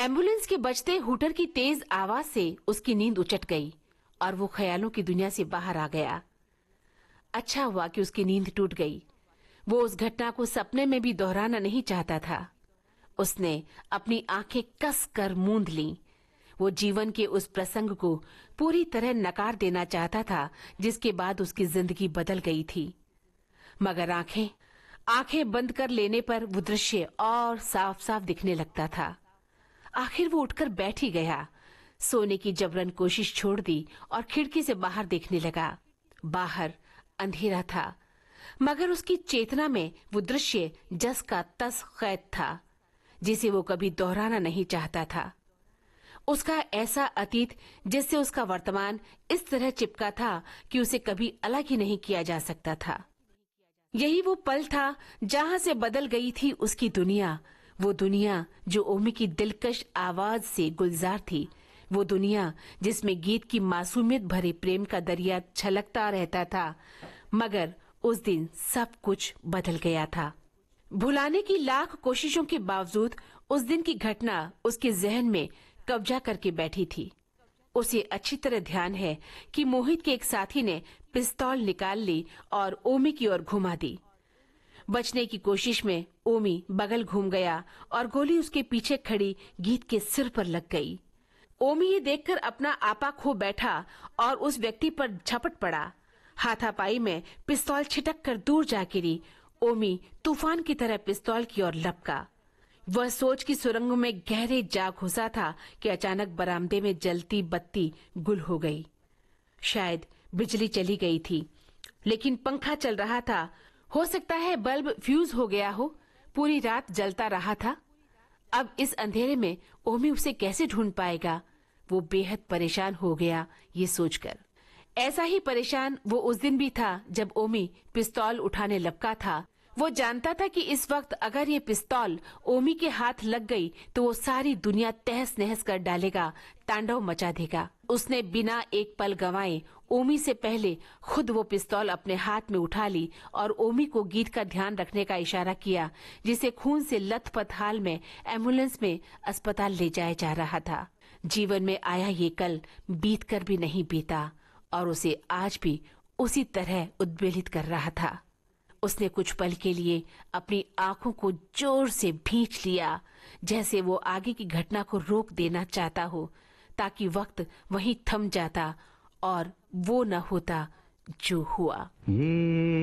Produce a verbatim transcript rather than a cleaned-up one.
Ambulance के बजते hooter की तेज आवाज से उसकी नींद उचट गई और वो ख्यालों की दुनिया से बाहर आ गया। अच्छा हुआ कि उसकी नींद टूट गई। वो उस घटना को सपने में भी दोहराना नहीं चाहता था। उसने अपनी आंखें कस कर मूंद लीं। वो जीवन के उस प्रसंग को पूरी तरह नकार देना चाहता था जिसके बाद उसकी जिंदगी बदल गई थी। मगर आंखें आंखें बंद कर लेने पर वो दृश्य और साफ साफ दिखने लगता था। आखिर वो उठकर बैठ ही गया। सोने की जबरन कोशिश छोड़ दी और खिड़की से बाहर देखने लगा। बाहर अंधेरा था, मगर उसकी चेतना में वो दृश्य जस का तस कैद था जिसे वो कभी दोहराना नहीं चाहता था। उसका ऐसा अतीत जिससे उसका वर्तमान इस तरह चिपका था कि उसे कभी अलग ही नहीं किया जा सकता था। यही वो पल था जहां से बदल गई थी उसकी दुनिया। वो दुनिया जो ओमी की दिलकश आवाज से गुलजार थी। वो दुनिया जिसमें गीत की मासूमियत भरे प्रेम का दरिया छलकता रहता था। मगर उस दिन सब कुछ बदल गया था। भुलाने की लाख कोशिशों के बावजूद उस दिन की घटना उसके जहन में कब्जा करके बैठी थी। उसे अच्छी तरह ध्यान है कि मोहित के एक साथी ने पिस्तौल निकाल ली और ओमी की ओर घुमा दी। बचने की कोशिश में ओमी बगल घूम गया और गोली उसके पीछे खड़ी गीत के सिर पर लग गई। ओमी ये देखकर अपना आपा खो बैठा और उस व्यक्ति पर झपट पड़ा। हाथापाई में पिस्तौल छिटक कर दूर जा गिरी। ओमी तूफान की तरह पिस्तौल की ओर लपका। वह सोच की सुरंगों में गहरे जा घुसा था कि अचानक बरामदे में जलती बत्ती गुल हो गई। शायद बिजली चली गई थी, लेकिन पंखा चल रहा था। हो सकता है बल्ब फ्यूज हो गया हो। पूरी रात जलता रहा था। अब इस अंधेरे में ओमी उसे कैसे ढूंढ पाएगा? वो बेहद परेशान हो गया ये सोचकर। ऐसा ही परेशान वो उस दिन भी था जब ओमी पिस्तौल उठाने लपका था। वो जानता था कि इस वक्त अगर ये पिस्तौल ओमी के हाथ लग गई तो वो सारी दुनिया तहस नहस कर डालेगा, तांडव मचा देगा। उसने बिना एक पल गंवाए ओमी से पहले खुद वो पिस्तौल अपने हाथ में उठा ली और ओमी को गीत का ध्यान रखने का इशारा किया, जिसे खून से लथपथ हाल में एम्बुलेंस में अस्पताल ले जाया जा रहा था। जीवन में आया ये कल बीत कर भी नहीं बीता और उसे आज भी उसी तरह उद्वेलित कर रहा था। उसने कुछ पल के लिए अपनी आंखों को जोर से भींच लिया, जैसे वो आगे की घटना को रोक देना चाहता हो, ताकि वक्त वहीं थम जाता और वो न होता जो हुआ।